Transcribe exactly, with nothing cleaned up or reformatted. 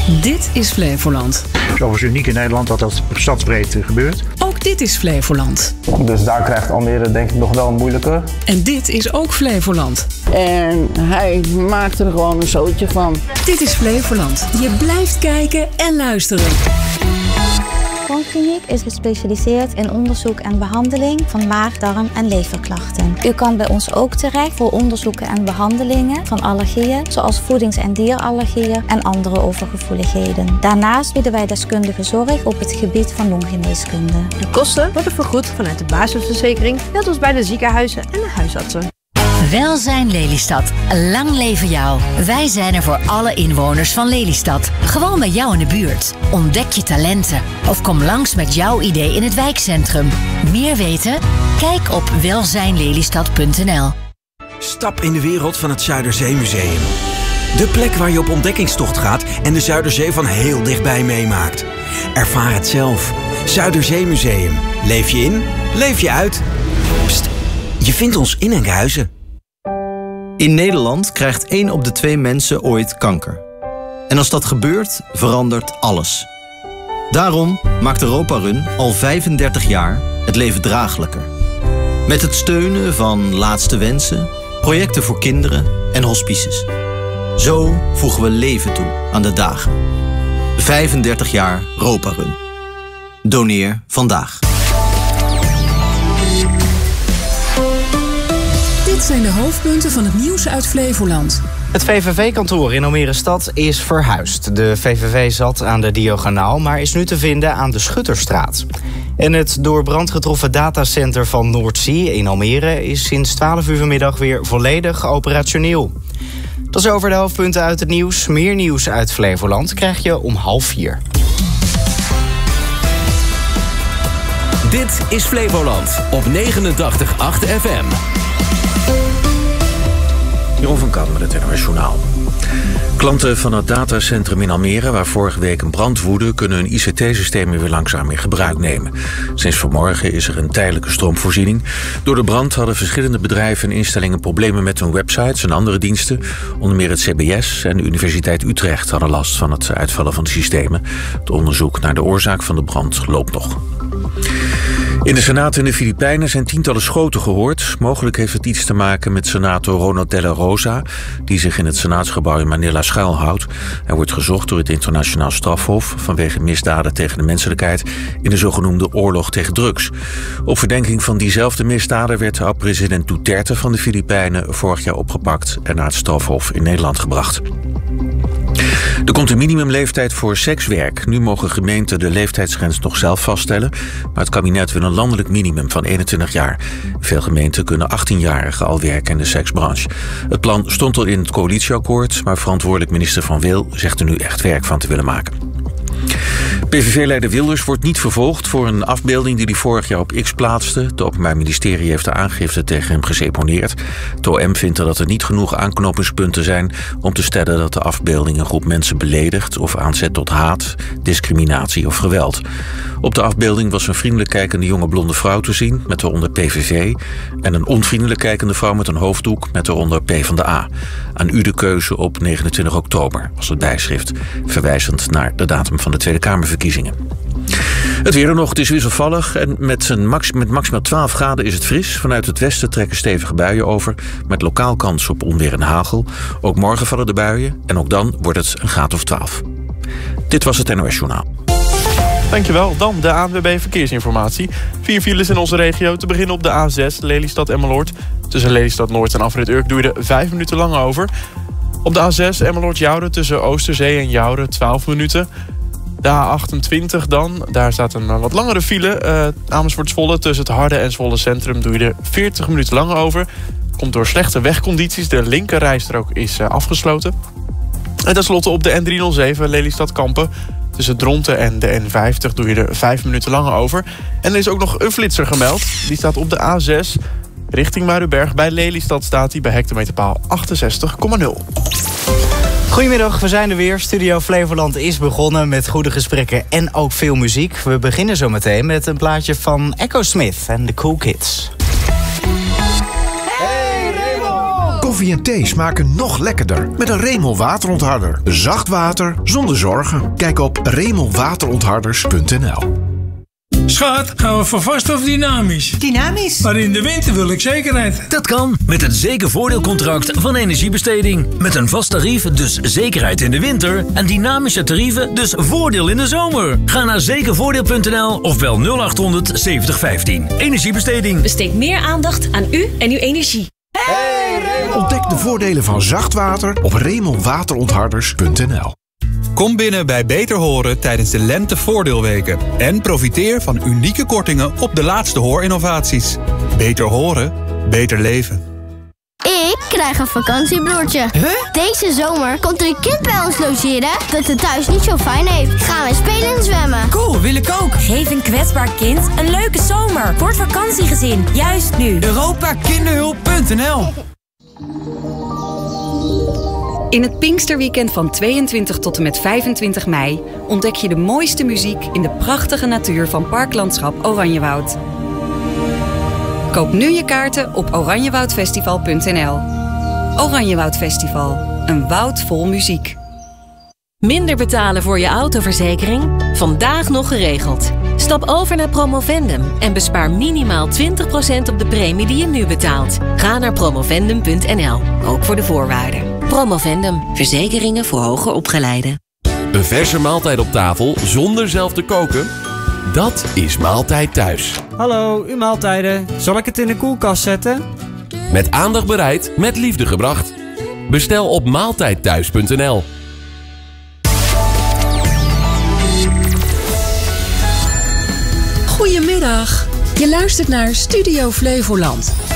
Dit is Flevoland. Het is overigens uniek in Nederland dat dat op stadsbreedte gebeurt. Ook dit is Flevoland. Dus daar krijgt Almere denk ik nog wel een moeilijke. En dit is ook Flevoland. En hij maakt er gewoon een zootje van. Dit is Flevoland. Je blijft kijken en luisteren. Woonkliniek is gespecialiseerd in onderzoek en behandeling van maag, darm en leverklachten. U kan bij ons ook terecht voor onderzoeken en behandelingen van allergieën, zoals voedings- en dierallergieën en andere overgevoeligheden. Daarnaast bieden wij deskundige zorg op het gebied van longgeneeskunde. De kosten worden vergoed vanuit de basisverzekering, net als bij de ziekenhuizen en de huisartsen. Welzijn Lelystad. Lang leven jou. Wij zijn er voor alle inwoners van Lelystad. Gewoon bij jou in de buurt. Ontdek je talenten. Of kom langs met jouw idee in het wijkcentrum. Meer weten? Kijk op welzijnlelystad punt n l. Stap in de wereld van het Zuiderzeemuseum. De plek waar je op ontdekkingstocht gaat en de Zuiderzee van heel dichtbij meemaakt. Ervaar het zelf. Zuiderzeemuseum. Leef je in? Leef je uit? Pst, je vindt ons in Enkhuizen. In Nederland krijgt één op de twee mensen ooit kanker. En als dat gebeurt, verandert alles. Daarom maakt Europa Run al vijfendertig jaar het leven draaglijker. Met het steunen van Laatste Wensen, projecten voor kinderen en hospices. Zo voegen we leven toe aan de dagen. vijfendertig jaar Europa Run. Doneer vandaag. Dit zijn de hoofdpunten van het nieuws uit Flevoland. Het V V V-kantoor in Almere Stad is verhuisd. De V V V zat aan de Diagonaal, maar is nu te vinden aan de Schutterstraat. En het door brand getroffen datacenter van Noordzee in Almere is sinds twaalf uur vanmiddag weer volledig operationeel. Dat is over de hoofdpunten uit het nieuws. Meer nieuws uit Flevoland krijg je om half vier. Dit is Flevoland op negenentachtig komma acht F M. Jeroen van Kamp met het N O S Journaal. Klanten van het datacentrum in Almere, waar vorige week een brand woedde, kunnen hun I C T-systemen weer langzaam in gebruik nemen. Sinds vanmorgen is er een tijdelijke stroomvoorziening. Door de brand hadden verschillende bedrijven en instellingen problemen met hun websites en andere diensten. Onder meer het C B S en de Universiteit Utrecht hadden last van het uitvallen van de systemen. Het onderzoek naar de oorzaak van de brand loopt nog. In de Senaat in de Filipijnen zijn tientallen schoten gehoord. Mogelijk heeft het iets te maken met senator Ronald de la Rosa, die zich in het Senaatsgebouw in Manila schuilhoudt. Hij wordt gezocht door het Internationaal Strafhof vanwege misdaden tegen de menselijkheid in de zogenoemde oorlog tegen drugs. Op verdenking van diezelfde misdaden werd oud-president Duterte van de Filipijnen vorig jaar opgepakt en naar het strafhof in Nederland gebracht. Er komt een minimumleeftijd voor sekswerk. Nu mogen gemeenten de leeftijdsgrens nog zelf vaststellen, maar het kabinet wil een landelijk minimum van eenentwintig jaar. Veel gemeenten kunnen achttienjarigen al werken in de seksbranche. Het plan stond al in het coalitieakkoord, maar verantwoordelijk minister Van Wil zegt er nu echt werk van te willen maken. P V V-leider Wilders wordt niet vervolgd voor een afbeelding die hij vorig jaar op X plaatste. Het Openbaar Ministerie heeft de aangifte tegen hem geseponeerd. Het O M vindt dat er niet genoeg aanknopingspunten zijn om te stellen dat de afbeelding een groep mensen beledigt of aanzet tot haat, discriminatie of geweld. Op de afbeelding was een vriendelijk kijkende jonge blonde vrouw te zien met eronder P V V en een onvriendelijk kijkende vrouw met een hoofddoek met eronder P van de A. Aan u de keuze op negenentwintig oktober was het bijschrift, verwijzend naar de datum van de Tweede Kamerverkiezingen. Het weer er nog, het is wisselvallig en met, een max, met maximaal twaalf graden is het fris. Vanuit het westen trekken stevige buien over, met lokaal kans op onweer en hagel. Ook morgen vallen de buien en ook dan wordt het een graad of twaalf. Dit was het N O S Journaal. Dankjewel. Dan de A N W B Verkeersinformatie. Vier files in onze regio. Te beginnen op de A zes, Lelystad-Emmeloord. Tussen Lelystad Noord en Afrit Urk doe je er vijf minuten lang over. Op de A zes, Emmeloord-Joure, tussen Oosterzee en Joure, twaalf minuten. De A achtentwintig dan, daar staat een wat langere file. Uh, Amersfoort-Zwolle, tussen het Harde en Zwolle Centrum doe je er veertig minuten lang over. Komt door slechte wegcondities. De linkerrijstrook is uh, afgesloten. En tenslotte op de N driehonderdzeven, Lelystad-Kampen. Tussen Dronten en de N vijftig doe je er vijf minuten langer over. En er is ook nog een flitser gemeld. Die staat op de A zes richting Muidenberg. Bij Lelystad staat hij bij hectometerpaal achtenzestig komma nul. Goedemiddag, we zijn er weer. Studio Flevoland is begonnen met goede gesprekken en ook veel muziek. We beginnen zo meteen met een plaatje van Echo Smith en The Cool Kids. Hey Raymond! Koffie en thee smaken nog lekkerder met een Remel waterontharder. Zacht water zonder zorgen. Kijk op remel waterontharders punt n l. Schat, gaan we voor vast of dynamisch? Dynamisch. Maar in de winter wil ik zekerheid. Dat kan met het zekervoordeelcontract van Energiebesteding. Met een vast tarief, dus zekerheid in de winter. En dynamische tarieven, dus voordeel in de zomer. Ga naar zekervoordeel punt n l of bel nul acht honderd zeventig vijftien. Energiebesteding. Besteed meer aandacht aan u en uw energie. Hey, ontdek de voordelen van zacht water op remel waterontharders punt n l. Kom binnen bij Beter Horen tijdens de Lentevoordeelweken. En profiteer van unieke kortingen op de laatste hoorinnovaties. Beter horen, beter leven. Ik krijg een vakantiebroertje. Huh? Deze zomer komt er een kind bij ons logeren dat het thuis niet zo fijn heeft. Gaan wij spelen en zwemmen. Cool, wil ik ook. Geef een kwetsbaar kind een leuke zomer. Voor het vakantiegezin, juist nu. Europa Kinderhulp punt n l. In het Pinksterweekend van tweeëntwintig tot en met vijfentwintig mei ontdek je de mooiste muziek in de prachtige natuur van Parklandschap Oranjewoud. Koop nu je kaarten op oranjewoudfestival punt n l. Oranjewoud Festival, een woud vol muziek. Minder betalen voor je autoverzekering? Vandaag nog geregeld. Stap over naar Promovendum en bespaar minimaal twintig procent op de premie die je nu betaalt. Ga naar promovendum punt n l, ook voor de voorwaarden. Promovendum, verzekeringen voor hoger opgeleiden. Een verse maaltijd op tafel zonder zelf te koken? Dat is Maaltijd Thuis. Hallo, uw maaltijden. Zal ik het in de koelkast zetten? Met aandacht bereid, met liefde gebracht. Bestel op maaltijdthuis punt n l. Goedemiddag. Je luistert naar Studio Flevoland.